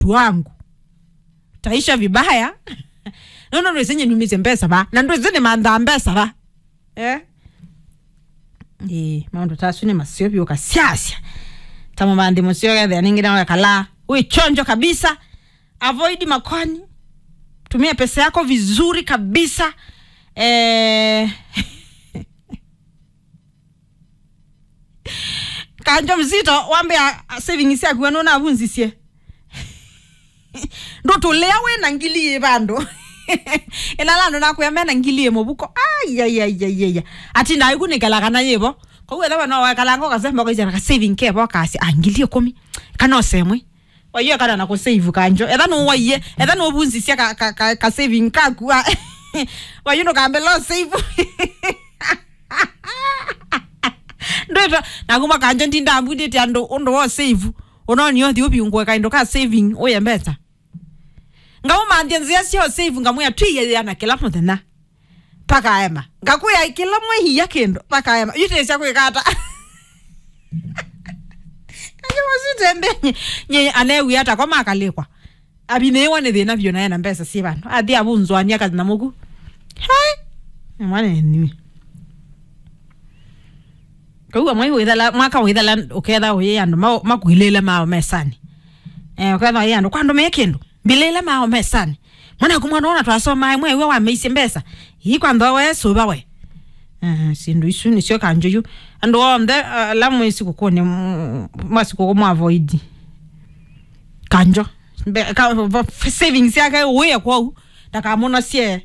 wangu taisha vibaya. Nono nwezenye numize mbesa ba na nwezenye manda mbesa ba maundo tasuni masiopi ukasiasya tamo mandi musio ya ningina wakala we chonjo kabisa. Avoid makwani, tumia pesa yako vizuri kabisa. Kanjo mzito wambe savings yako wanona abunzisie ndo tulewe na ngilie bando elala ndo nakuyamba na ngilie mobuko ay ati nayo kunikala kana yebo ko wela bana wakalango kasemba ko jana ka saving ke bo kasi angilie komi kana semwe wayo kana na ko save kanjo eda no waye eda no bunzisia ka saving ka ku wayo no kambe lo save ndo na kuma kanjo ndinda mbude ti ando wo save ononi yo ndi obiungwe ka ndo ka saving oyembeta ngawo mandienzi yasio save ngamuya twiye yana kila muthena paka ema ngakuya kila mwehi yakendo paka ema yutesya kwikata kanyo mositembe nye anewi hata kwa makalekwa abinewa ne thina byo na yana mbesa si bantu athi abunzwani akazi na mugu mwana ni kwa mwe withala mwaka withala uketha uye andu makuilela mao mesani uketha uye andu kwando mekendo bilela mao mesani mwana kumwana ona twasoma mwe wa meisi mbesa hi kwando we soba we sindu isu ni sio kanjo yu ando onde la mwezi kokone masiko ko avoid kanjo ka savings yake we kwa takamona sie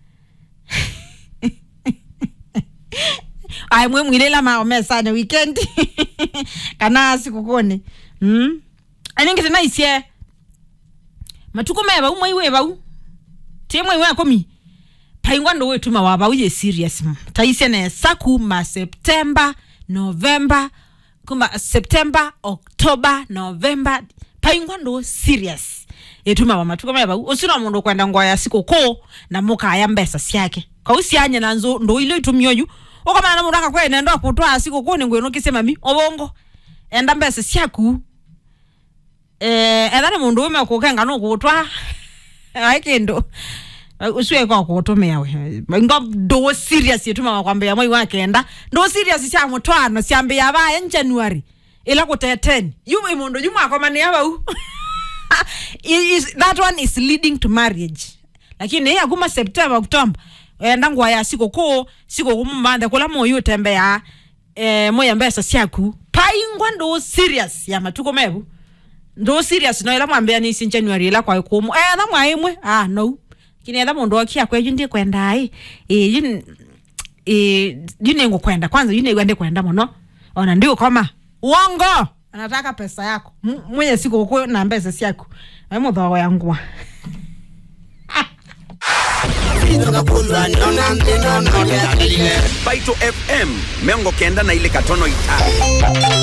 ai mwe mwilela mao mesani weekend kana sikukone aningi tena isie matukomeba umwe weba temwe we akomi paingwa ndo wetu mawaba uye serious taise na saku ma September November kuma September October November paingwa ndo serious etuma mama tukomeba usina mundo kwenda ngoya sikoko na muka ya mbesa syake kwa usianye nanzo ndo ile itumyoyu okama na muraka kwene ndo akutwa sikoko ni ngweno kisema mi obongo enda mbesa syaku edane mundu ume kukenga no kutwa aikendo uswe kwa kutomea we do serious yetuma wakwambia mwe wakenda ndo serious sya mutwana syambe yaba en January ila ku 10 yume mundu yuma akomani yaba that one is leading to marriage lakini ya kuma September October enda ngwa ya sikoko kumanda kula moyo tembea moya mbesa syaku paingwa ndo serious ya matuko mebu ndo serious no ila mwambia ni sin January ila kwa ikumu na mwaimwe no kini ela mundu akia kwe yundi kwenda ai yune ngo kwenda kwanza yune gwende kwenda mono ona ndio kama uongo anataka pesa yako mwenye siku uko na mbesa siako aimo dhawa yangu Baito FM mengo kenda na ile katono ita